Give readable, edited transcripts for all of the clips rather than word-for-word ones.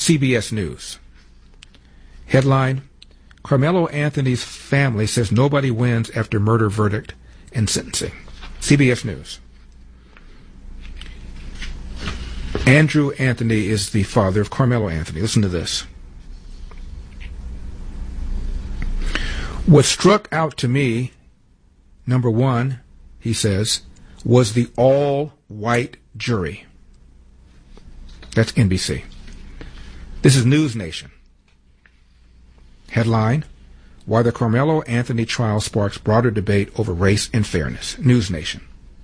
CBS News. Headline, Carmelo Anthony's family says nobody wins after murder verdict and sentencing. CBS News. Andrew Anthony is the father of Carmelo Anthony. Listen to this. What struck out to me, number one, he says, was the all-white jury. That's NBC. This is News Nation. Headline, Why the Carmelo Anthony Trial Sparks Broader Debate Over Race and Fairness. News Nation.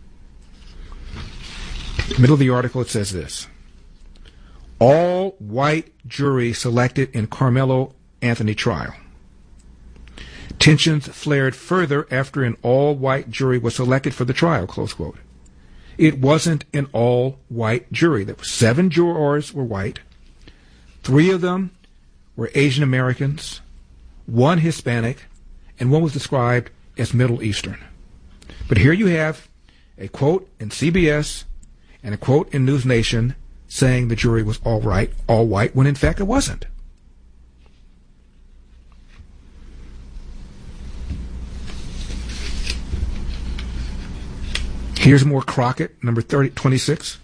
Middle of the article, it says this. All-white jury selected in Carmelo Anthony trial. Tensions flared further after an all-white jury was selected for the trial, close quote. It wasn't an all-white jury. There were 7 jurors were white. 3 of them were Asian Americans, 1 Hispanic, and 1 was described as Middle Eastern. But here you have a quote in CBS and a quote in News Nation saying the jury was all white, when in fact it wasn't. Here's more Crockett, number 26.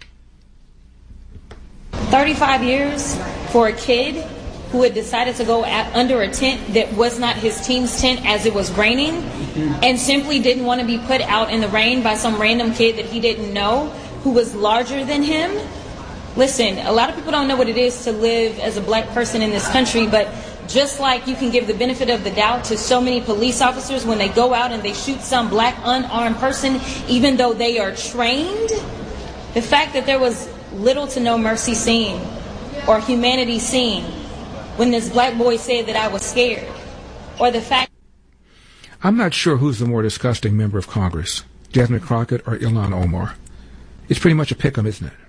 35 years for a kid who had decided to go under a tent that was not his team's tent as it was raining and simply didn't want to be put out in the rain by some random kid that he didn't know who was larger than him. Listen, a lot of people don't know what it is to live as a black person in this country, but just like you can give the benefit of the doubt to so many police officers when they go out and they shoot some black unarmed person, even though they are trained, the fact that there was little to no mercy seen or humanity seen when this black boy said that I was scared, or the fact... I'm not sure who's the more disgusting member of Congress, Jasmine Crockett or Ilhan Omar. It's pretty much a pick-em, isn't it?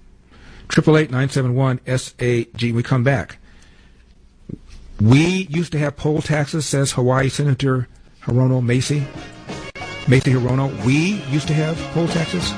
888-971-SAG. We come back. We used to have poll taxes, says Hawaii Senator Hirono Macy. Macy Hirono. We used to have poll taxes.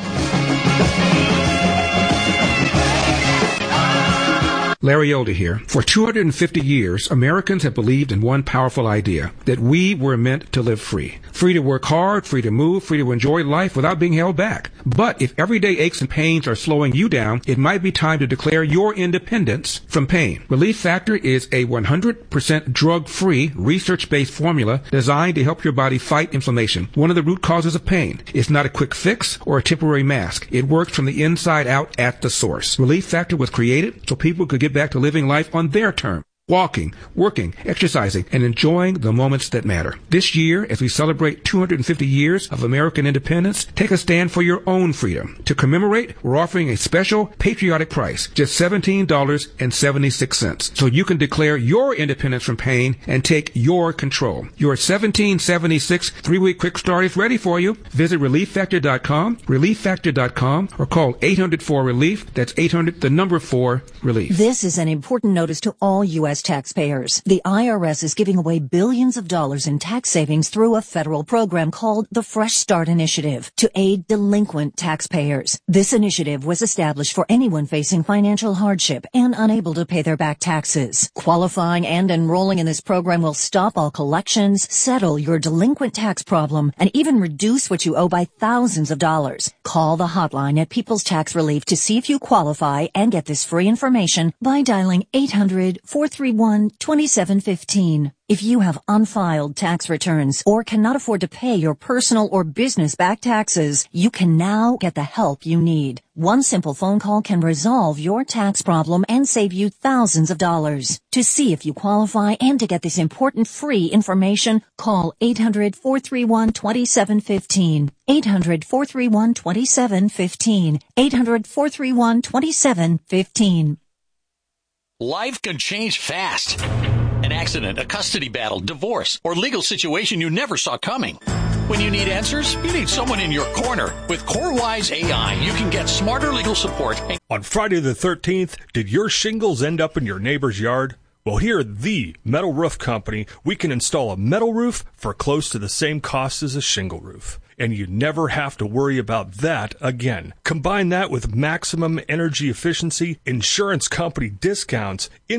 Larry Elder here. For 250 years, Americans have believed in one powerful idea, that we were meant to live free. Free to work hard, free to move, free to enjoy life without being held back. But if everyday aches and pains are slowing you down, it might be time to declare your independence from pain. Relief Factor is a 100% drug-free, research-based formula designed to help your body fight inflammation, one of the root causes of pain. It's not a quick fix or a temporary mask. It works from the inside out at the source. Relief Factor was created so people could get back to living life on their terms. Walking, working, exercising, and enjoying the moments that matter. This year, as we celebrate 250 years of American independence, take a stand for your own freedom. To commemorate, we're offering a special patriotic price, just $17.76, so you can declare your independence from pain and take your control. Your $17.76 3-week quick start is ready for you. Visit ReliefFactor.com, ReliefFactor.com, or call 800-4-RELIEF. That's 800-4-RELIEF. This is an important notice to all U.S. taxpayers. The IRS is giving away billions of dollars in tax savings through a federal program called the Fresh Start Initiative to aid delinquent taxpayers. This initiative was established for anyone facing financial hardship and unable to pay their back taxes. Qualifying and enrolling in this program will stop all collections, settle your delinquent tax problem, and even reduce what you owe by thousands of dollars. Call the hotline at People's Tax Relief to see if you qualify and get this free information by dialing 800-431-2715. If you have unfiled tax returns or cannot afford to pay your personal or business back taxes, you can now get the help you need. One simple phone call can resolve your tax problem and save you thousands of dollars. To see if you qualify and to get this important free information, call 800-431-2715. 800-431-2715. 800-431-2715. Life can change fast. An accident, a custody battle, divorce, or legal situation you never saw coming. When you need answers, you need someone in your corner. With CoreWise AI, you can get smarter legal support. On Friday the 13th, did your shingles end up in your neighbor's yard? Well, here at the Metal Roof Company, we can install a metal roof for close to the same cost as a shingle roof. And you never have to worry about that again. Combine that with maximum energy efficiency, insurance company discounts,